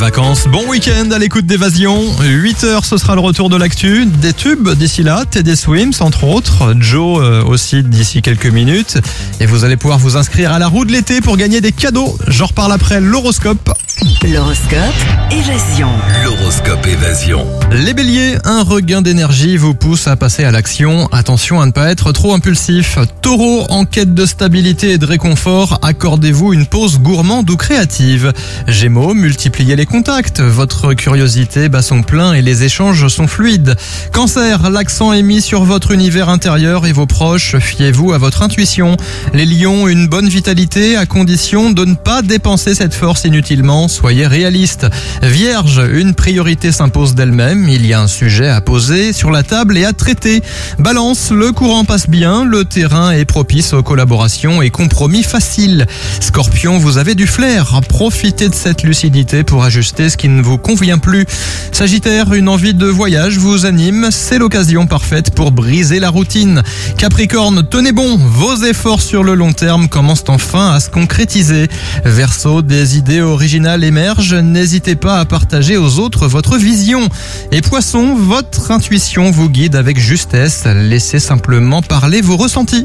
vacances. Bon week-end à l'écoute d'Évasion. 8h, ce sera le retour de l'actu. Des tubes d'ici là, TD Swims entre autres. Joe aussi d'ici quelques minutes. Et vous allez pouvoir vous inscrire à la roue de l'été pour gagner des cadeaux. J'en reparle après l'horoscope. L'horoscope Évasion. L'horoscope Évasion. Les béliers, un regain d'énergie vous pousse à passer à l'action. Attention à ne pas être trop impulsif. Taureau, en quête de stabilité et de réconfort, accordez-vous une pause gourmande ou créative. Gémeaux, multipliez les contacts. Votre curiosité bat son plein et les échanges sont fluides. Cancer, l'accent est mis sur votre univers intérieur et vos proches. Fiez-vous à votre intuition. Les lions, une bonne vitalité à condition de ne pas dépenser cette force inutilement. Soyez réaliste. Vierge, une priorité s'impose d'elle-même. Il y a un sujet à poser sur la table et à traiter. Balance, le courant passe bien. Le terrain est propice aux collaborations et compromis faciles. Scorpion, vous avez du flair. Profitez de cette lucidité pour ajuster ce qui ne vous convient plus. Sagittaire, une envie de voyage vous anime. C'est l'occasion parfaite pour briser la routine. Capricorne, tenez bon. Vos efforts sur le long terme commencent enfin à se concrétiser. Verseau, des idées originales émergent. N'hésitez pas à partager aux autres votre vision. Et Poisson, votre intuition vous guide avec justesse. Laissez simplement parler vos ressentis.